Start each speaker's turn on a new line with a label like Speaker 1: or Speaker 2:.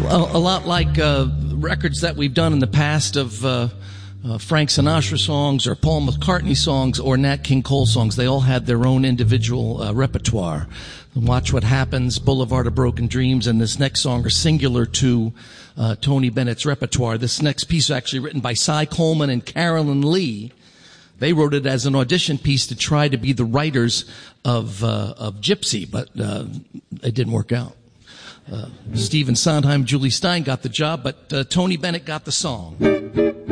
Speaker 1: A lot like records that we've done in the past of Frank Sinatra songs or Paul McCartney songs or Nat King Cole songs. They all had their own individual repertoire. Watch What Happens, Boulevard of Broken Dreams, and this next song are singular to Tony Bennett's repertoire. This next piece is actually written by Cy Coleman and Carolyn Lee. They wrote it as an audition piece to try to be the writers of Gypsy, but it didn't work out. Stephen Sondheim, Julie Stein got the job, but Tony Bennett got the song.